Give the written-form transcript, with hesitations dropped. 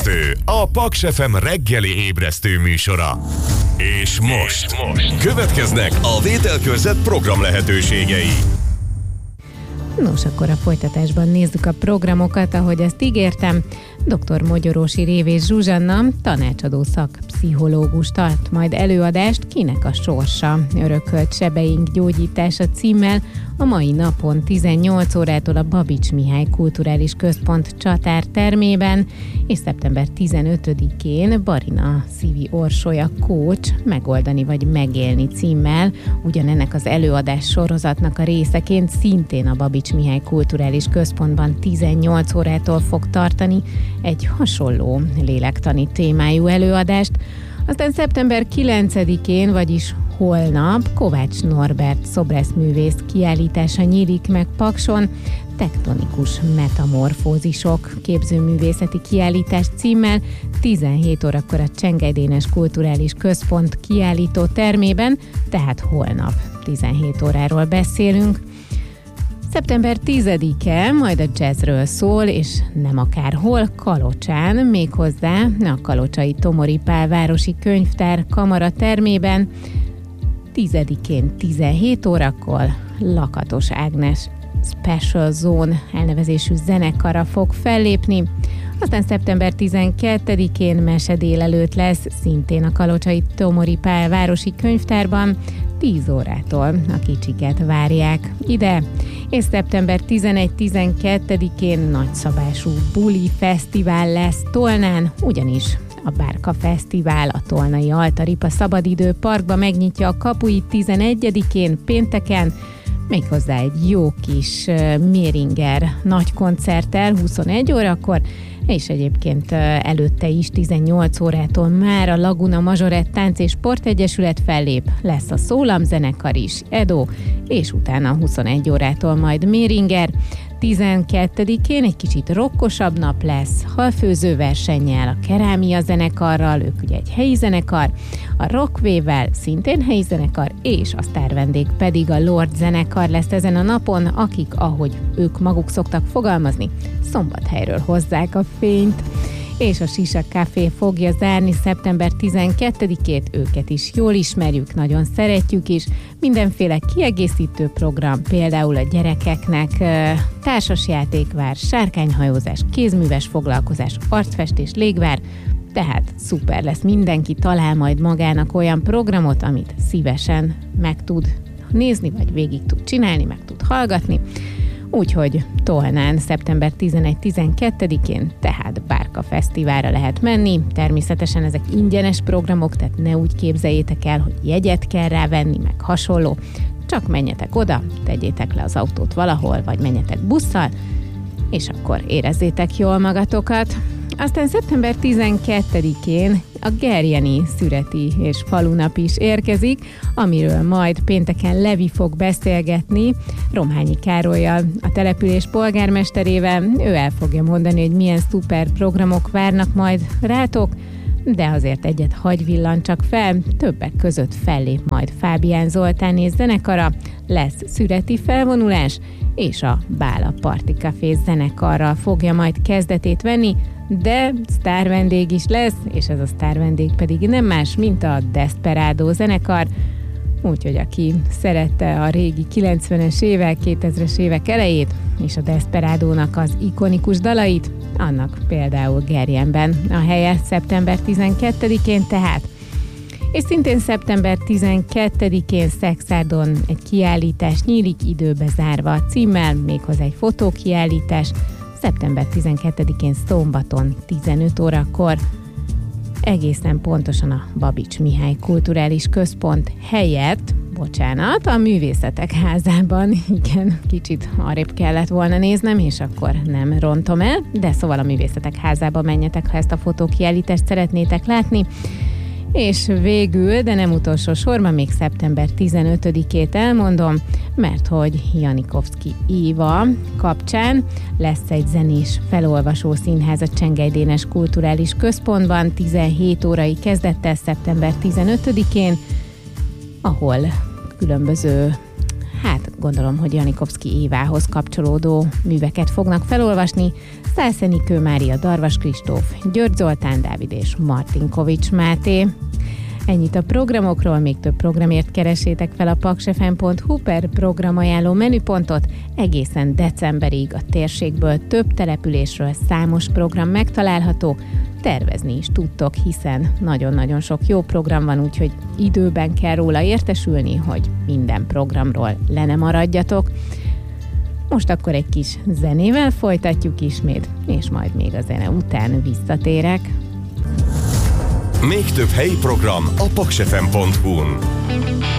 Ébresztő, a Paks FM reggeli ébresztő műsora. És most következnek a vételkörzet program lehetőségei. Nos, akkor a folytatásban nézzük a programokat, ahogy ezt ígértem. Dr. Mogyorósi Révész Zsuzsanna, tanácsadó szakpszichológus tart majd előadást Kinek a sorsa? Örökölt sebeink gyógyítása címmel a mai napon 18 órától a Babits Mihály Kulturális Központ Csatár termében, és szeptember 15-én Barina Szívi Orsolya coach Megoldani vagy megélni címmel ugyanennek az előadás sorozatnak a részeként szintén a Babits Mihály Kulturális Központban 18 órától fog tartani egy hasonló lélektani témájú előadást. Aztán szeptember 9-én, vagyis holnap Kovács Norbert szobrászművész kiállítása nyílik meg Pakson, Tektonikus metamorfózisok képzőművészeti kiállítás címmel 17 órakor a Csengely Dénes Kulturális Központ kiállító termében, tehát holnap 17 óráról beszélünk. Szeptember 10-e majd a jazzről szól, és nem akárhol, Kalocsán, méghozzá a Kalocsai Tomori Pál Városi Könyvtár Kamara termében, 10-én 17 órakor Lakatos Ágnes Special Zone elnevezésű zenekara fog fellépni. Aztán szeptember 12-én mese délelőtt lesz, szintén a Kalocsai Tomori Pál Városi Könyvtárban, 10 órától a kicsiket várják ide. És szeptember 11-12-én nagyszabású buli fesztivál lesz Tolnán, ugyanis a Bárka Fesztivál a Tolnai Altaripa Szabadidő Parkba megnyitja a kapuit 11-én pénteken, méghozzá egy jó kis Méringer nagy koncerttel 21 órakor, és egyébként előtte is 18 órától már a Laguna Mazsorett Tánc és Sportegyesület fellép, lesz a Szólamzenekar is, Edo, és utána 21 órától majd Méringer. 12-én egy kicsit rokkosabb nap lesz, halfőző versennyel, a Kerámia zenekarral, ők ugye egy helyi zenekar, a Rockvével, szintén helyi zenekar, és a sztárvendég pedig a Lord zenekar lesz ezen a napon, akik, ahogy ők maguk szoktak fogalmazni, Szombathelyről hozzák a fényt. És a Sisa Café fogja zárni szeptember 12-ét, őket is jól ismerjük, nagyon szeretjük is. Mindenféle kiegészítő program, például a gyerekeknek társasjáték vár, sárkányhajózás, kézműves foglalkozás, arcfestés, légvár, tehát szuper lesz, mindenki talál majd magának olyan programot, amit szívesen meg tud nézni, vagy végig tud csinálni, meg tud hallgatni. Úgyhogy Tolnán szeptember 11-12-én tehát Bárka Fesztiválra lehet menni. Természetesen ezek ingyenes programok, tehát ne úgy képzeljétek el, hogy jegyet kell rávenni, meg hasonló. Csak menjetek oda, tegyétek le az autót valahol, vagy menjetek busszal, és akkor érezzétek jól magatokat. Aztán szeptember 12-én a Gerjeni Szüreti és Falunap is érkezik, amiről majd pénteken Levi fog beszélgetni Romhányi Károllyal, a település polgármesterével. Ő el fogja mondani, hogy milyen szuper programok várnak majd rátok, de azért egyet hagy villancsak fel, többek között fellép majd Fábián Zoltán és zenekara, lesz szüreti felvonulás, és a Bála Party Café zenekarral fogja majd kezdetét venni, de sztárvendég is lesz, és ez a sztárvendég pedig nem más, mint a Desperado zenekar, úgyhogy aki szerette a régi 90-es évek, 2000-es évek elejét, és a Desperadónak az ikonikus dalait, annak például Gerjenben a helye szeptember 12-én tehát. És szintén szeptember 12-én Szexádon egy kiállítás nyílik, időbe zárva címmel, méghozzá egy fotókiállítás, szeptember 12-én szombaton 15 órakor, egészen pontosan a Babits Mihály Kulturális Központ helyett, a Művészetek Házában, igen, kicsit arrébb kellett volna néznem, és akkor nem rontom el, de szóval a Művészetek Házába menjetek, ha ezt a fotókiállítást szeretnétek látni. És végül, de nem utolsó sorban, még szeptember 15-ét elmondom, mert hogy Janikovszky Éva kapcsán lesz egy zenés felolvasó színház a Csengely Dénes Kulturális Központban 17 órai kezdettel szeptember 15-én, ahol különböző gondolom, hogy Janikovszky Évához kapcsolódó műveket fognak felolvasni. Szász Enikő Mária, Darvas Kristóf, György Zoltán Dávid és Martinkovics Máté. Ennyit a programokról, még több programért keresétek fel a paksfm.hu per programajánló menüpontot. Egészen decemberig a térségből több településről számos program megtalálható. Tervezni is tudtok, hiszen nagyon-nagyon sok jó program van, úgyhogy időben kell róla értesülni, hogy minden programról le ne maradjatok. Most akkor egy kis zenével folytatjuk ismét, és majd még a zene után visszatérek. Még több helyi program a paksfm.hu-n.